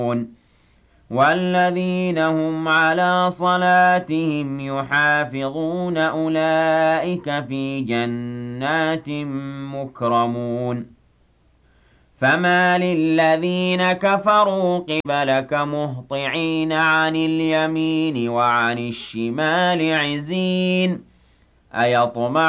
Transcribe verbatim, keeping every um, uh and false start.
وَالَّذِينَ هُمْ عَلَىٰ صَلَاتِهِمْ يُحَافِظُونَ أُولَٰئِكَ فِي جَنَّاتٍ مُّكْرَمُونَ فَمَالِ الَّذِينَ كَفَرُوا قِبَلَكَ مُهْطِعِينَ عَنِ الْيَمِينِ وَعَنِ الشِّمَالِ عِزِينَ أَيَطْمَعُ